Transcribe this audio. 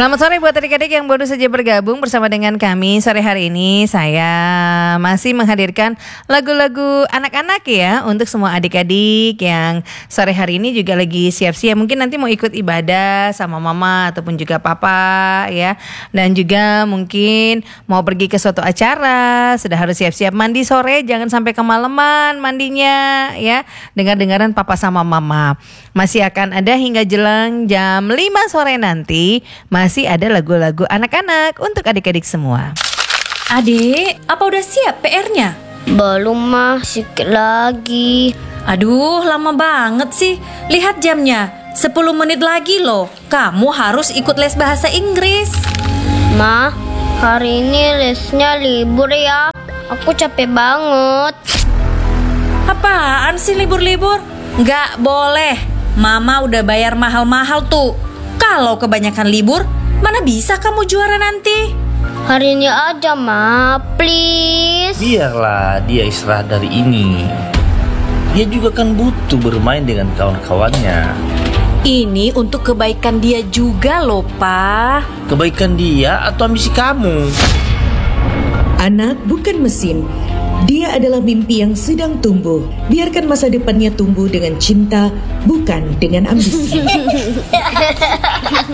Selamat sore buat adik-adik yang baru saja bergabung bersama dengan kami. Sore hari ini saya masih menghadirkan lagu-lagu anak-anak ya, untuk semua adik-adik yang sore hari ini juga lagi siap-siap. Mungkin nanti mau ikut ibadah sama mama ataupun juga papa ya. Dan juga mungkin mau pergi ke suatu acara, sudah harus siap-siap mandi sore, jangan sampai kemalaman mandinya ya. Dengar-dengaran papa sama mama. Masih akan ada hingga jelang jam 5 sore nanti. Masih ada lagu-lagu anak-anak untuk adik-adik semua. Adik, apa udah siap PR-nya? Belum mah, sikit lagi. Aduh, lama banget sih. Lihat jamnya, 10 menit lagi loh. Kamu harus ikut les bahasa Inggris. Ma, hari ini lesnya libur ya. Aku capek banget. Apaan sih libur-libur? Nggak boleh. Mama udah bayar mahal-mahal tuh. Kalau kebanyakan libur, mana bisa kamu juara nanti? Hari ini aja, Ma, please. Biarlah dia istirahat dari ini. Dia juga kan butuh bermain dengan kawan-kawannya. Ini untuk kebaikan dia juga loh, Pa. Kebaikan dia atau ambisi kamu? Anak bukan mesin. Dia adalah mimpi yang sedang tumbuh. Biarkan masa depannya tumbuh dengan cinta, bukan dengan ambisi.